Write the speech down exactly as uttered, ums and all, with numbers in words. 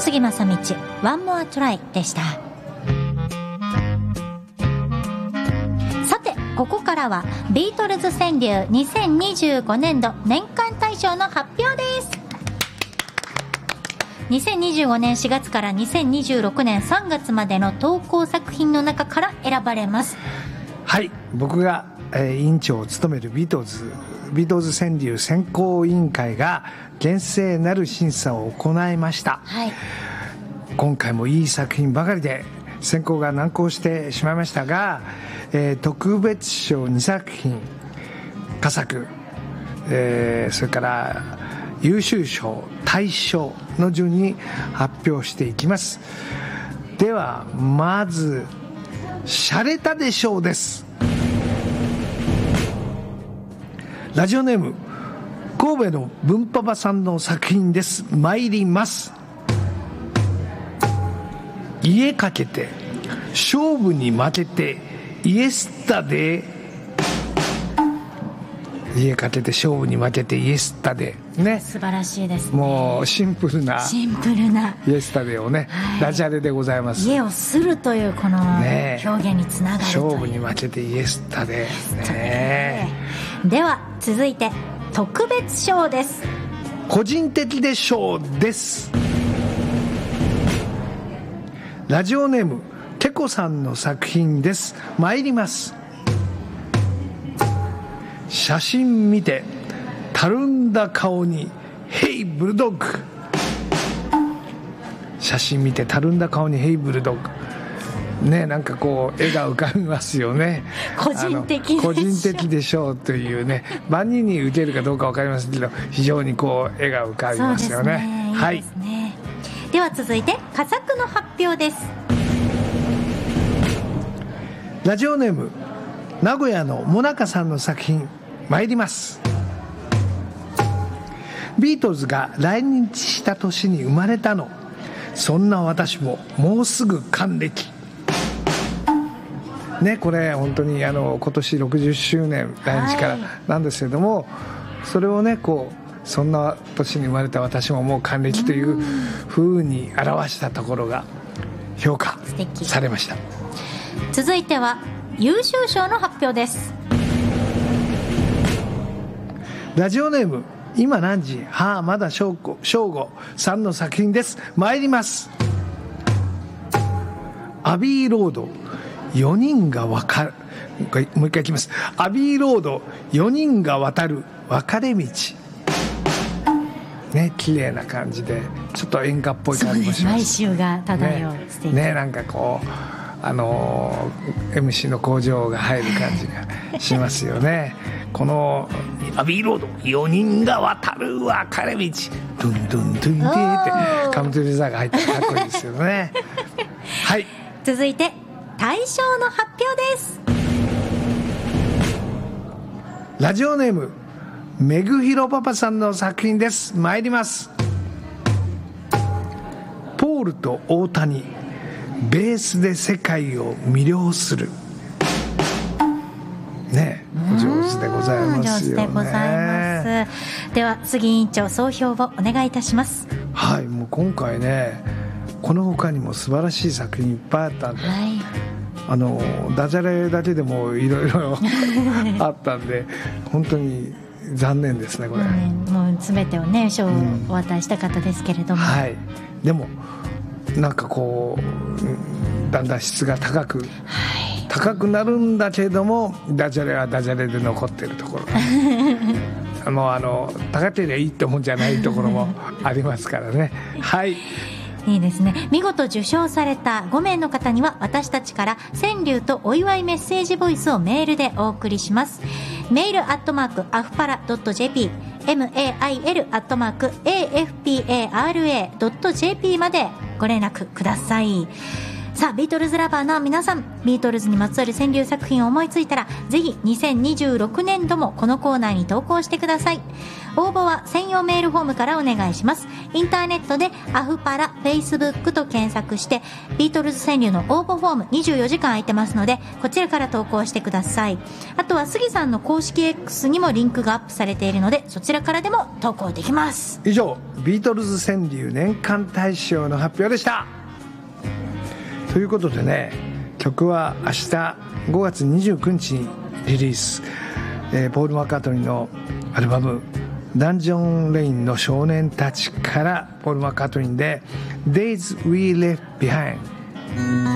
杉正道ワンモアトライでした。さてここからはビートルズ川柳にせんにじゅうごねんど年間大賞の発表です。にせんにじゅうごねんしがつからにせんにじゅうろくねんさんがつまでの投稿作品の中から選ばれます。 はい、僕が、えー、委員長を務めるビートルズビートルズ川柳選考委員会が厳正なる審査を行いました、 はい、 今回もいい作品ばかりで選考が難航してしまいましたが、えー、特別賞にさく品佳作、えー、それから優秀賞大賞の順に発表していきます。ではまずシャレたでしょうです。ラジオネーム神戸の文パパさんの作品です。参ります。家かけて勝負に負けてイエスタで家かけて勝負に負けてイエスタでね、 素晴らしいですね。 もうシンプルなシンプルなイエスタデをね、はい、ダジャレでございます。 家をするというこの表現につながるという、 勝負に負けてイエスタデ、ね、 では続いて特別賞です。 個人的で賞です。ラジオネームケコさんの作品です。参ります。写真見てたるんだ顔にヘイブルドッグ。写真見てたるんだ顔にヘイブルドッグね、なんかこう絵が浮かびますよね。 個人的でしょう。 個人的でしょうというね、万人に受けるかどうか分かりませんけど非常にこう絵が浮かびますよね。 そうですね、いいですね。はい、では続いて佳作の発表です。 ラジオネーム名古屋のもなかさんの作品参ります。ビートルズが来日した年に生まれたの、そんな私ももうすぐ還暦ね、これ本当にあの今年ろくじゅっしゅうねん来日からなんですけれども、はい、それをねこうそんな年に生まれた私ももう還暦という風に表したところが評価されました。 続いては優秀賞の発表です。 ラジオネーム今何時はあまだ正午さんの作品です。参ります。アビーロードよにんが分かる、もう一回いきます。アビーロードよにんが渡る分かれ道ね、綺麗な感じでちょっと演歌っぽい感じもします。 哀愁が漂う素敵ね, ねなんかこうあの エムシー の工場が入る感じがしますよね。このアビーロードよにんが渡る分かれ道ドゥンドゥンドゥンデーってカムトゥリザーが入ってかっこいいですよね。はい、 続いて大賞の発表です。 ラジオネームめぐひろパパさんの作品です。参ります。ポールと大谷ベースで世界を魅了するね、お上手でございますよね。 上手でございます。では杉委員長総評をお願いいたします。 はい、もう今回ねこの他にも素晴らしい作品いっぱいあったんで、はい、あのダジャレだけでもいろいろあったんで本当に残念ですねこれ、 うん、もう全てをね賞をお与えしたかったですけれども、 うん、はい、でもなんかこうだんだん質が高く、はい、高くなるんだけれどもダジャレはダジャレで残ってるところもうあの高ければいいってもんじゃないところもありますからね。はい、 いいですね。見事受賞されたごめいの方には私たちから川柳とお祝いメッセージボイスをメールでお送りします。メールアットマークアフパラドット ジェーピー メール アットマーク エーエフパラ ドット ジェーピー までご連絡ください。 さあビートルズラバーの皆さん、ビートルズにまつわる川柳作品を思いついたらぜひにせんにじゅうろくねんどもこのコーナーに投稿してください。応募は専用メールフォームからお願いします。インターネットでアフパラフェイスブックと検索してビートルズ川柳の応募フォームにじゅうよじかん空いてますのでこちらから投稿してください。あとは杉さんの公式 X にもリンクがアップされているのでそちらからでも投稿できます。 以上ビートルズ川柳年間大賞の発表でした。ということでね、曲は明日ごがつにじゅうくにちにリリース、えー、ポール・マッカートニーのアルバムダンジョン・レインの少年たちからポール・マッカートニーで Days We Left Behind